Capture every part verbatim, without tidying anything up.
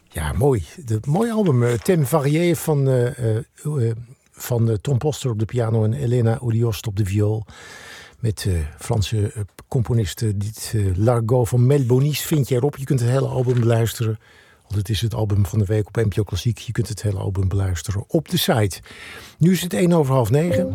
Ja, mooi. Het mooi album. Uh, Thème varié van, uh, uh, uh, van uh, Tom Poster op de piano en Elena Oliost op de viool. Met uh, Franse uh, componisten. Dit uh, Largo van Mel Bonis vind je erop. Je kunt het hele album beluisteren. Want het is het album van de week op N P O Klassiek. Je kunt het hele album beluisteren op de site. Nu is het één over half negen.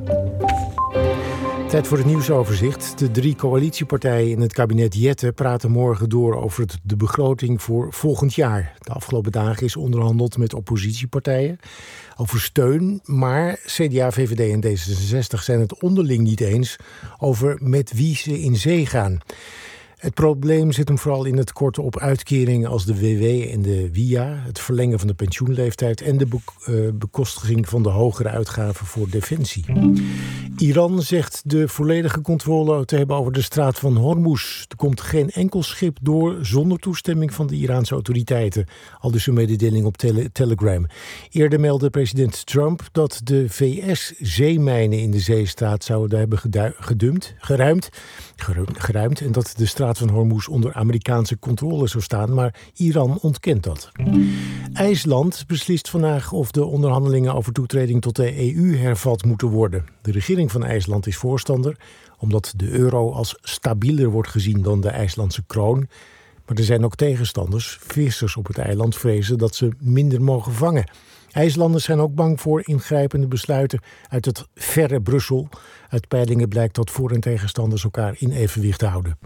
Tijd voor het nieuwsoverzicht. De drie coalitiepartijen in het kabinet Jette praten morgen door over het, de begroting voor volgend jaar. De afgelopen dagen is onderhandeld met oppositiepartijen over steun. Maar C D A, V V D en D zesenzestig zijn het onderling niet eens over met wie ze in zee gaan. Het probleem zit hem vooral in het korten op uitkeringen als de W W en de W I A, het verlengen van de pensioenleeftijd en de be- uh, bekostiging van de hogere uitgaven voor defensie. Iran zegt de volledige controle te hebben over de straat van Hormuz. Er komt geen enkel schip door zonder toestemming van de Iraanse autoriteiten. Aldus een mededeling op tele- Telegram. Eerder meldde president Trump dat de V S zeemijnen in de zeestraat zouden hebben gedu- gedumpt, geruimd, geruimd, geruimd en dat de straat van Hormuz onder Amerikaanse controle zou staan, maar Iran ontkent dat. IJsland beslist vandaag of de onderhandelingen over toetreding tot de E U hervat moeten worden. De regering van IJsland is voorstander, omdat de euro als stabieler wordt gezien dan de IJslandse kroon. Maar er zijn ook tegenstanders. Vissers op het eiland vrezen dat ze minder mogen vangen. IJslanders zijn ook bang voor ingrijpende besluiten uit het verre Brussel. Uit peilingen blijkt dat voor- en tegenstanders elkaar in evenwicht houden.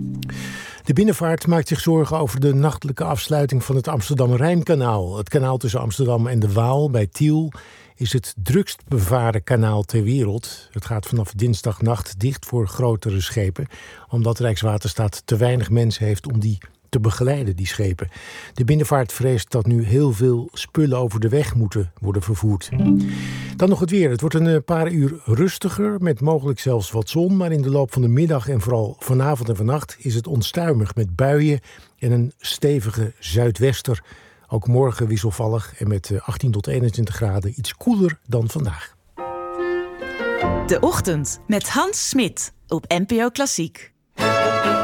De binnenvaart maakt zich zorgen over de nachtelijke afsluiting van het Amsterdam-Rijnkanaal. Het kanaal tussen Amsterdam en de Waal bij Tiel is het drukst bevaren kanaal ter wereld. Het gaat vanaf dinsdagnacht dicht voor grotere schepen, omdat Rijkswaterstaat te weinig mensen heeft om die te begeleiden, die schepen. De binnenvaart vreest dat nu heel veel spullen over de weg moeten worden vervoerd. Dan nog het weer. Het wordt een paar uur rustiger, met mogelijk zelfs wat zon, maar in de loop van de middag en vooral vanavond en vannacht is het onstuimig met buien en een stevige zuidwester. Ook morgen wisselvallig en met achttien tot eenentwintig graden iets koeler dan vandaag. De Ochtend met Hans Smit op N P O Klassiek.